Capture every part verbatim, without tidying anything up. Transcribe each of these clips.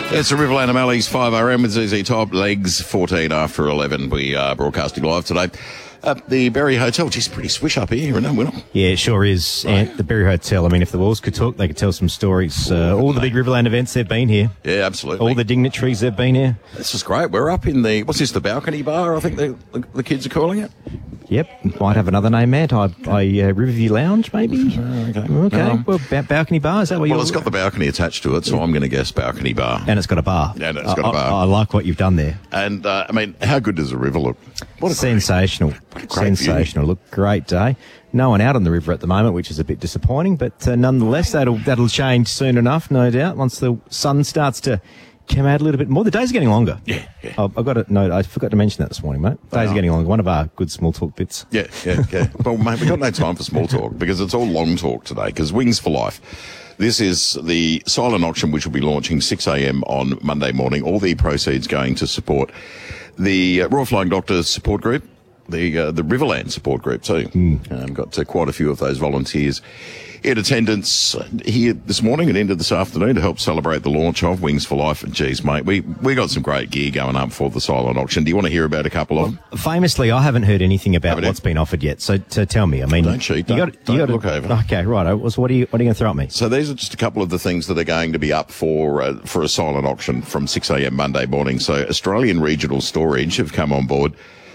It's the Riverland O'Malley's five R M with Z Z Top, legs fourteen after eleven. We are broadcasting live today at the Berry Hotel. Geez, pretty swish up here, isn't it? Yeah, it sure is. Right. And the Berry Hotel, I mean, if the walls could talk, they could tell some stories. Uh, all the big Riverland events, they've been here. Yeah, absolutely. All the dignitaries, they've been here. This is great. We're up in the, what's this, the balcony bar, I think the, the, the kids are calling it? Yep, might have another name, Matt. I, I uh, Riverview Lounge, maybe? Uh, okay. Okay, Um, well, ba- balcony bar, is that what you're... Well, it's got the balcony attached to it, so I'm going to guess balcony bar. And it's got a bar. Yeah, and it's got I, a bar. I, I like what you've done there. And, uh, I mean, how good does the river look? What a Sensational. great, great Sensational. Look, great day. No one out on the river at the moment, which is a bit disappointing, but uh, nonetheless, that'll that'll change soon enough, no doubt, once the sun starts to come out a little bit more. The days are getting longer. Yeah, yeah. I've, I've got to no, I forgot to mention that this morning, mate. Days Oh. are getting longer. One of our good small talk bits. Yeah, yeah, yeah. Well, mate, we've got no time for small talk because it's all long talk today, because Wings for Life. This is the silent auction which will be launching six a.m. on Monday morning. All the proceeds going to support the uh, Royal Flying Doctor Support Group, the uh, the Riverland Support Group too. Mm. Um, got uh, quite a few of those volunteers in attendance here this morning and into this afternoon to help celebrate the launch of Wings for Life. And geez, mate, we we got some great gear going up for the silent auction. Do you want to hear about a couple of them? Famously, I haven't heard anything about Haven't you? what's been offered yet. So, so tell me. I mean, Don't cheat, You don't- got, don't you got look over. Okay, right. So, what are you what are you going to throw at me? So these are just a couple of the things that are going to be up for uh, for a silent auction from six a.m. Monday morning. So Australian Regional Storage have come on board.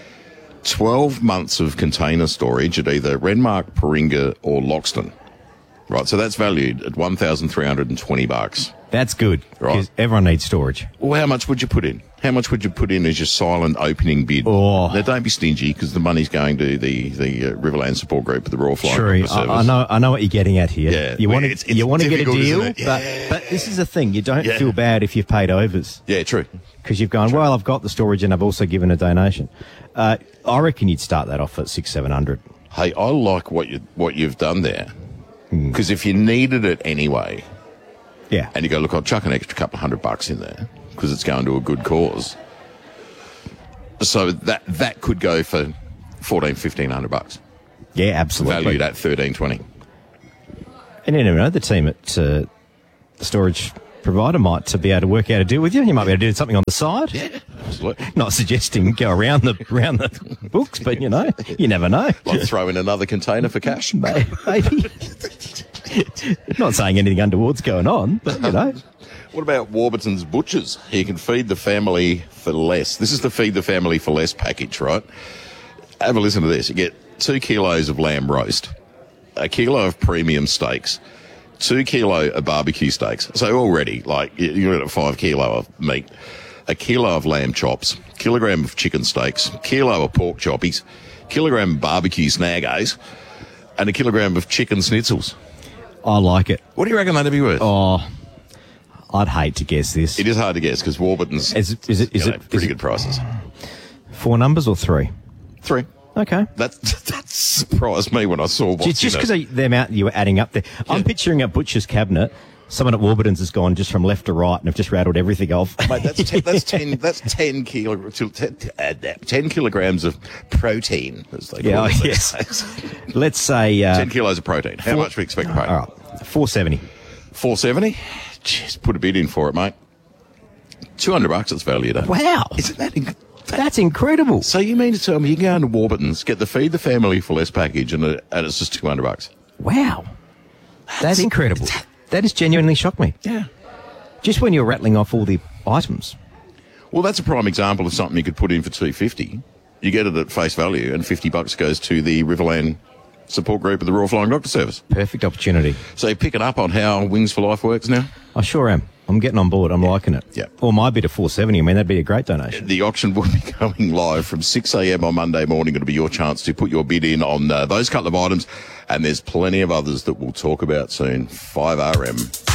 twelve months of container storage at either Renmark, Paringa or Loxton. Right, so that's valued at one thousand three hundred twenty bucks. That's good. Right. Because everyone needs storage. Well, how much would you put in? How much would you put in as your silent opening bid? Oh. Now, don't be stingy because the money's going to the the uh, Riverland Support Group, the Royal Flying Sure, Doctor I, I Service. know. I know what you're getting at here. Yeah, you well, want to it's- it's you want to get a difficult, deal, isn't it? but Yeah. but this is the thing. You don't Yeah. feel bad if you've paid overs Yeah, true. because you've gone. Well, I've got the storage and I've also given a donation. Uh, I reckon you'd start that off at six seven hundred. Hey, I like what you what you've done there because if you needed it anyway, Yeah. and you go, look, I'll chuck an extra couple of hundred bucks in there because it's going to a good cause. So that that could go for fourteen, fifteen hundred bucks, Yeah, absolutely. valued at thirteen twenty. And you never know, the team at uh, the storage provider might to be able to work out a deal with you. You might be able to do something on the side. Yeah, absolutely. Not suggesting go around the around the books, but you know, you never know. Like throw in another container for cash. May- Maybe. Not saying anything untoward's going on, but you know. What about Warburton's Butchers? You can feed the family for less. This is the Feed the Family for Less package, right? Have a listen to this. You get two kilos of lamb roast, a kilo of premium steaks, two kilo of barbecue steaks. So already, like, you- you're at a five kilo of meat, a kilo of lamb chops, kilogram of chicken steaks, kilo of pork choppies, kilogram of barbecue snaggos, and a kilogram of chicken schnitzels. I like it. What do you reckon that'd be worth? Oh, I'd hate to guess this. It is hard to guess because Warburton's Is it- is it- is you know, it- pretty is it- good prices. Four numbers or three? Three. Okay. That that surprised me when I saw what's Just just in because it. the amount you were adding up there. I'm picturing a butcher's cabinet. Someone at Warburton's has gone just from left to right and have just rattled everything off. Mate, that's ten, that's ten that's ten kilo ten, uh, ten kilograms of protein. As they Yeah, call it oh, these yes. days. Let's say uh, ten kilos of protein. How four- much we expect to pay? all right, four seventy. Four seventy. Jeez, put a bid in for it, mate. Two hundred bucks. It's valued at. Wow, Isn't that? Inc- that's incredible. so you mean to tell me you can go into Warburton's, get the Feed the Family for Less package, and, uh, and it's just two hundred bucks? Wow, that's incredible. That has genuinely shocked me. Yeah. Just when you're rattling off all the items. Well, that's a prime example of something you could put in for two fifty. You get it at face value, and fifty bucks goes to the Riverland Support Group of the Royal Flying Doctor Service. Perfect opportunity. So you pick it up on how Wings for Life works now. I sure am. I'm getting on board. I'm liking it. Yeah. Or my bid of four seventy. I mean, that'd be a great donation. The auction will be going live from six a.m. on Monday morning. It'll be your chance to put your bid in on uh, those couple of items, and there's plenty of others that we'll talk about soon. five R M.